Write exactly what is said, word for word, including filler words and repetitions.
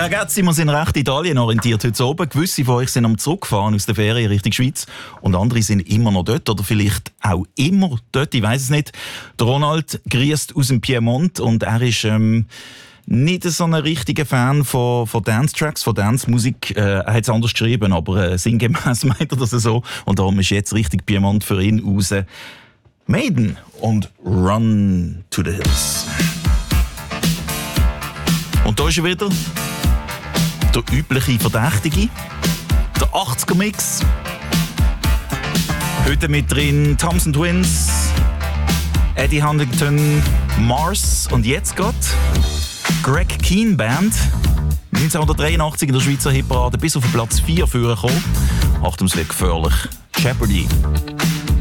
Ragazzi, wir sind recht italienorientiert heute oben. Gewisse von euch sind am Zurückfahren aus der Ferien Richtung Schweiz und andere sind immer noch dort oder vielleicht auch immer dort, ich weiss es nicht. Der Ronald grüßt aus dem Piemont und er ist ähm, nicht so ein richtiger Fan von, von Dance-Tracks, von Dance-Musik. Äh, er hat es anders geschrieben, aber äh, sinngemäß meint er das so. Und darum ist jetzt richtig Piemont für ihn raus. Maiden und Run to the Hills. Und da ist er wieder, der übliche Verdächtige, der achtziger-Mix. Heute mit drin Thompson Twins, Eddie Huntington, Mars und jetzt geht Greg Keen Band. neunzehnhundertdreiundachtzig in der Schweizer Hitparade bis auf Platz vier vorgekommen. Achtung, es wird gefährlich. Jeopardy.